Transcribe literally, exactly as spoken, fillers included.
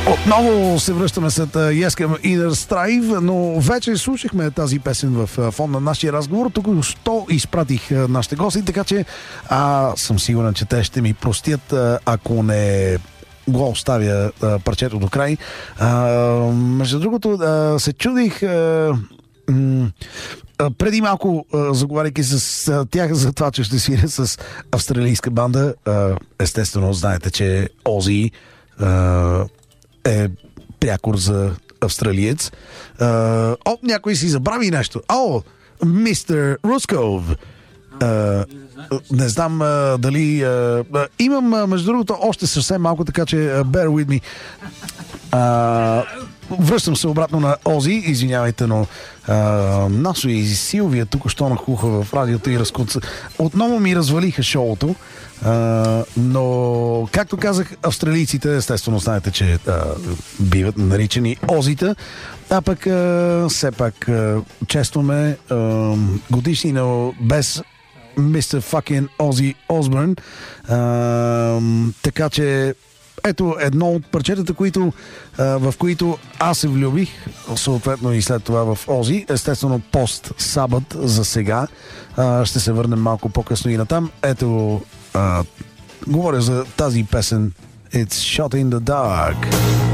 Отново се връщаме след Yes Can Either Strive, но вече слушахме тази песен в фон на нашия разговор. Тук що изпратих нашите гости, така че а, съм сигурен, че те ще ми простят, ако не го оставя а, парчето до край. А, между другото, а, се чудих а, м- а, преди малко, а, заговаряйки с а, тях за това, че ще свиря с австралийска банда. А, естествено, знаете, че Ози а, е прякор за австралиец. А, о, някой си забрави нещо. О, мистер Русков. Uh, не знам uh, дали... Uh, uh, имам, uh, между другото, още съвсем малко, така че uh, bear with me. Uh, връщам се обратно на Ози. Извинявайте, но uh, Насо и Силвия тук що нахуха в радиото и разкуца. Отново ми развалиха шоуто. Uh, но, както казах, австралийците, естествено, знаете, че uh, биват наричани Озита. А пък uh, все пак uh, честваме uh, годишни, но без мистер Fucking Ози Осбърн. Така че ето едно от парчетата, които, а, в които аз се влюбих, съответно и след това в Ози. Естествено пост Сабът за сега. А, ще се върнем малко по-късно и натам. Ето, а, говоря за тази песен It's Shot in the Dark.